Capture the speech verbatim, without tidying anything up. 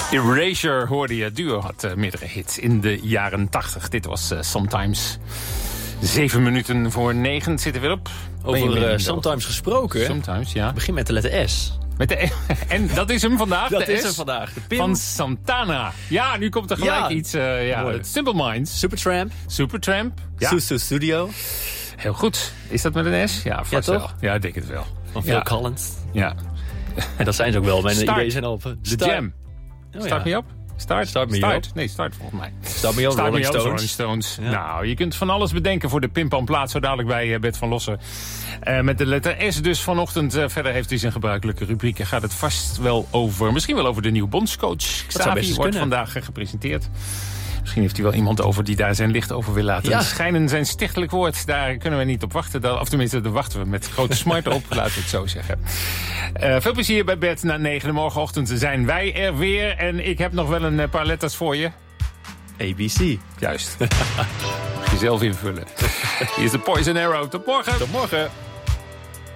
Erasure hoorde je. Duo had uh, meerdere hits in de jaren tachtig. Dit was uh, Sometimes. Zeven minuten voor negen zitten we op. Over uh, Sometimes gesproken. Sometimes, ja. Begin met de letter S. Met de, en dat is hem vandaag, dat de is S hem vandaag. De pin van Santana. Ja, nu komt er gelijk ja. iets. Uh, ja, Simple Minds. Supertramp. Supertramp. Ja. Susu Studio. Heel goed. Is dat met een S? Ja, vast ja, wel. toch? Ja, ik denk het wel. Van Phil ja. Collins. Ja. En dat zijn ze ook wel. Mijn Start. ideeën zijn al op. The Jam. Oh, Start ja. me up. Start. Start me start. up. Nee, start volgens mij. Start me up, Start Rolling me up, Stones. Rolling Stones. Ja. Nou, je kunt van alles bedenken voor de Pimpanplaat. Zo dadelijk bij uh, Bert van Lossen. Uh, met de letter S dus vanochtend. Uh, verder heeft hij zijn gebruikelijke rubrieken. Gaat het vast wel over, misschien wel over de nieuwe bondscoach. Xavi wordt kunnen. vandaag uh, gepresenteerd. Misschien heeft hij wel iemand over die daar zijn licht over wil laten ja. schijnen. Zijn stichtelijk woord, daar kunnen we niet op wachten. Dat, of tenminste, daar wachten we met grote smart op, laten we het zo zeggen. Uh, veel plezier bij Bert na negen. Morgenochtend zijn wij er weer. En ik heb nog wel een uh, paar letters voor je. A B C. Juist. Moet je zelf invullen. Hier is de Poison Arrow. Tot morgen. Tot morgen.